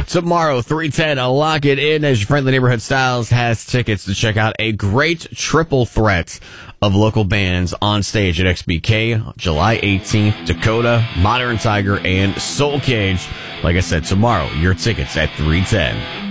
Tomorrow, 3:10, lock it in as your friendly neighborhood Styles has tickets to check out a great triple threat of local bands on stage at XBK July 18th. Dakota, Modern Tiger, and Soul Cage. Like I said, tomorrow, your tickets at 3:10.